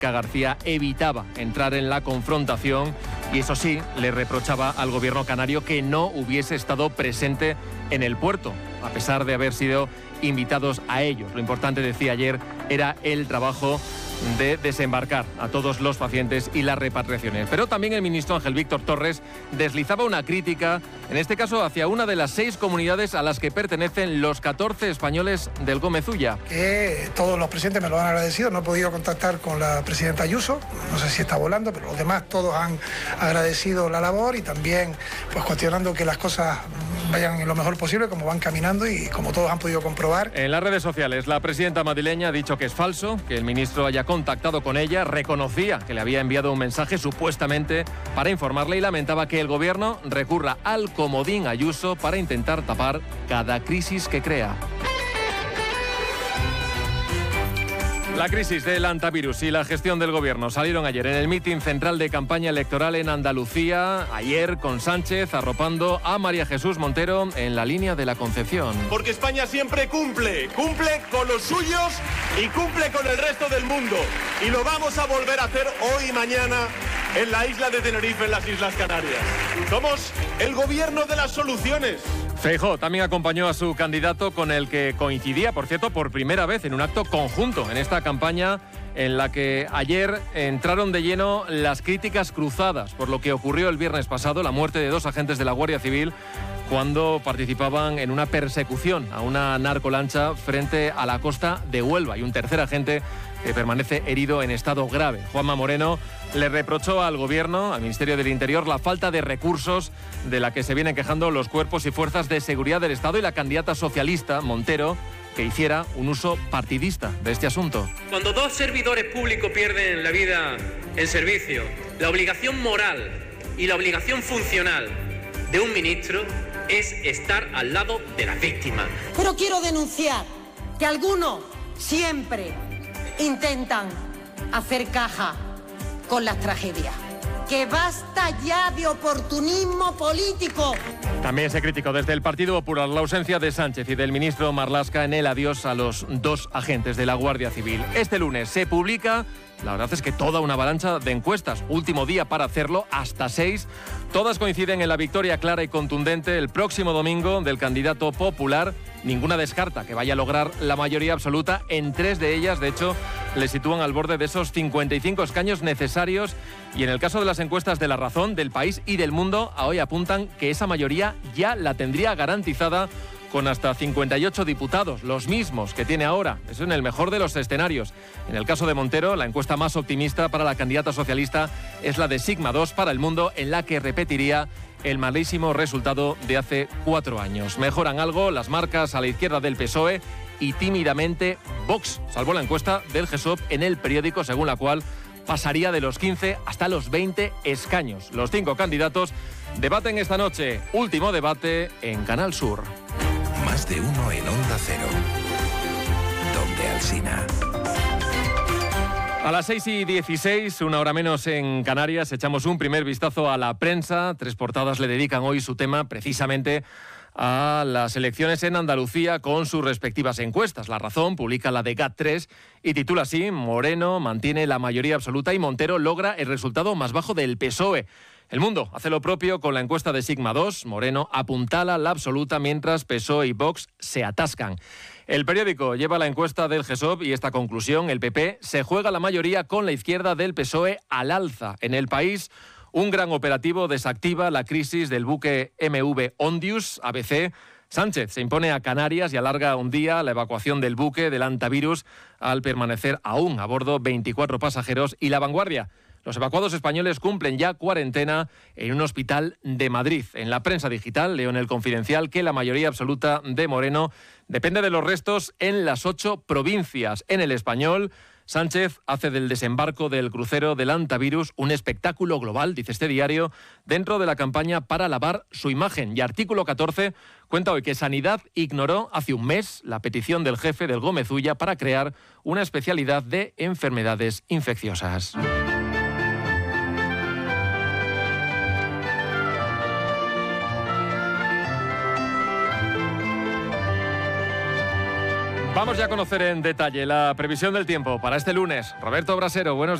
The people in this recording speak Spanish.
García evitaba entrar en la confrontación y eso sí, le reprochaba al gobierno canario que no hubiese estado presente en el puerto, a pesar de haber sido invitados a ellos. Lo importante, decía ayer, era el trabajo de desembarcar a todos los pacientes y las repatriaciones. Pero también el ministro Ángel Víctor Torres deslizaba una crítica, en este caso hacia una de las 6 comunidades a las que pertenecen los 14 españoles del Gómez Ulla. Todos los presidentes me lo han agradecido, no he podido contactar con la presidenta Ayuso, no sé si está volando, pero los demás todos han agradecido la labor y también pues cuestionando que las cosas vayan lo mejor posible, como van caminando y como todos han podido comprobar. En las redes sociales, la presidenta madrileña ha dicho que es falso, que el ministro haya contactado con ella, reconocía que le había enviado un mensaje supuestamente para informarle y lamentaba que el gobierno recurra al comodín Ayuso para intentar tapar cada crisis que crea. La crisis del antivirus y la gestión del gobierno salieron ayer en el mitin central de campaña electoral en Andalucía, ayer con Sánchez arropando a María Jesús Montero en la línea de la Concepción. Porque España siempre cumple con los suyos y cumple con el resto del mundo. Y lo vamos a volver a hacer hoy y mañana en la isla de Tenerife, en las Islas Canarias. Somos el gobierno de las soluciones. Feijóo también acompañó a su candidato con el que coincidía, por cierto, por primera vez en un acto conjunto en esta campaña en la que ayer entraron de lleno las críticas cruzadas por lo que ocurrió el viernes pasado, la muerte de 2 agentes de la Guardia Civil cuando participaban en una persecución a una narcolancha frente a la costa de Huelva y un tercer agente que permanece herido en estado grave. Juanma Moreno le reprochó al Gobierno, al Ministerio del Interior, la falta de recursos de la que se vienen quejando los cuerpos y fuerzas de seguridad del Estado y la candidata socialista, Montero, que hiciera un uso partidista de este asunto. Cuando 2 servidores públicos pierden la vida en servicio, la obligación moral y la obligación funcional de un ministro es estar al lado de las víctimas. Pero quiero denunciar que algunos siempre intentan hacer caja con las tragedias. Que basta ya de oportunismo político. También se criticó desde el Partido Popular la ausencia de Sánchez y del ministro Marlaska en el adiós a los 2 agentes de la Guardia Civil. Este lunes se publica, la verdad es que toda una avalancha de encuestas, último día para hacerlo, hasta 6. Todas coinciden en la victoria clara y contundente el próximo domingo del candidato popular. Ninguna descarta que vaya a lograr la mayoría absoluta. En 3 de ellas, de hecho, le sitúan al borde de esos 55 escaños necesarios. Y en el caso de las encuestas de La Razón, del País y del Mundo, a hoy apuntan que esa mayoría ya la tendría garantizada con hasta 58 diputados, los mismos que tiene ahora. Eso en el mejor de los escenarios. En el caso de Montero, la encuesta más optimista para la candidata socialista es la de Sigma 2 para El Mundo, en la que repetiría el malísimo resultado de hace 4 años. Mejoran algo las marcas a la izquierda del PSOE y tímidamente Vox, salvó la encuesta del GESOP en El Periódico, según la cual pasaría de los 15 hasta los 20 escaños. Los 5 candidatos debaten esta noche. Último debate en Canal Sur. Más de uno en Onda Cero. Donde Alsina. A las 6:16, una hora menos en Canarias, echamos un primer vistazo a la prensa. 3 portadas le dedican hoy su tema precisamente a las elecciones en Andalucía con sus respectivas encuestas. La Razón publica la de GAT3 y titula así: Moreno mantiene la mayoría absoluta y Montero logra el resultado más bajo del PSOE. El Mundo hace lo propio con la encuesta de Sigma 2. Moreno apuntala la absoluta mientras PSOE y Vox se atascan. El Periódico lleva la encuesta del GESOP y esta conclusión: el PP se juega la mayoría con la izquierda del PSOE al alza. En El País, un gran operativo desactiva la crisis del buque MV Ondius. ABC: Sánchez se impone a Canarias y alarga un día la evacuación del buque del antivirus al permanecer aún a bordo 24 pasajeros. Y La Vanguardia: los evacuados españoles cumplen ya cuarentena en un hospital de Madrid. En la prensa digital leo en El Confidencial que la mayoría absoluta de Moreno depende de los restos en las 8 provincias. En El Español, Sánchez hace del desembarco del crucero del antivirus un espectáculo global, dice este diario, dentro de la campaña para lavar su imagen. Y Artículo 14 cuenta hoy que Sanidad ignoró hace un mes la petición del jefe del Gómez Ulla para crear una especialidad de enfermedades infecciosas. Vamos ya a conocer en detalle la previsión del tiempo para este lunes. Roberto Brasero, buenos días.